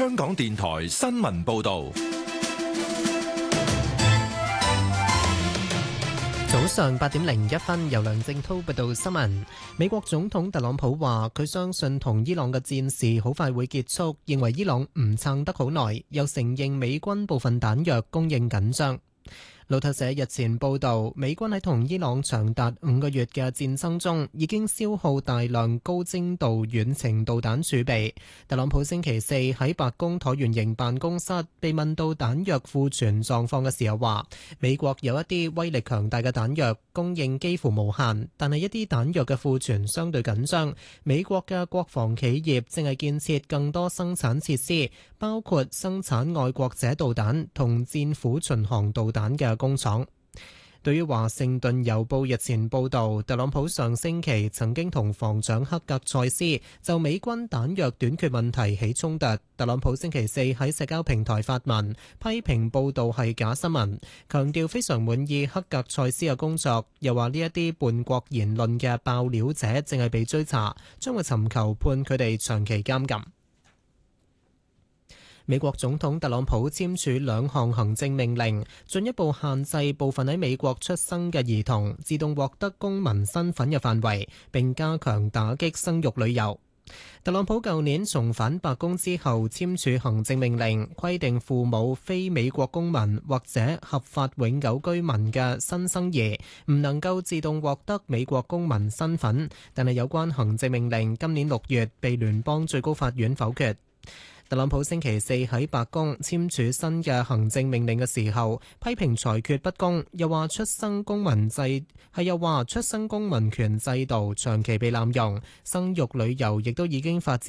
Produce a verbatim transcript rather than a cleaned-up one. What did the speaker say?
香港電台新聞報道。 早上八點零一分，由梁正濤報道新聞。美國總統特朗普話，佢相信同伊朗嘅戰事好快會結束，認為伊朗唔撐得好耐，又承認美軍部分彈藥供應緊張。路透社日前報道，美軍喺同伊朗長達五個月嘅戰爭中，已經消耗大量高精度遠程導彈儲備。特朗普星期四喺白宮橢圓形辦公室被問到彈藥庫存狀況嘅時候，話美國有一啲威力強大嘅彈藥供應幾乎無限，但係一啲彈藥嘅庫存相對緊張。美國嘅國防企業正係建設更多生產設施，包括生產愛國者導彈同戰斧巡航導彈嘅工廠。對於華盛頓郵報日前報導，特朗普上星期曾經同防長克格塞斯就美軍彈藥短缺問題起衝突。特朗普星期四喺社交平台發文批評報導係假新聞，強調非常滿意克格塞斯嘅工作，又話呢一啲叛國言論嘅爆料者正係被追查，將會尋求判佢哋長期監禁。美國總統特朗普簽署兩項行政命令，進一步限制部分喺美國出生嘅兒童自動獲得公民身份嘅範圍，並加強打擊生育旅遊。特朗普舊年重返白宮之後簽署行政命令，規定父母非美國公民或者合法永久居民嘅新生兒唔能夠自動獲得美國公民身份，但係有關行政命令今年六月被聯邦最高法院否決。特朗普星期四喺白宮簽署新嘅行政命令嘅時候，批評裁決不公，又話出生公民制係又話出生公民權制度長期被濫用，生育旅遊亦都已經發展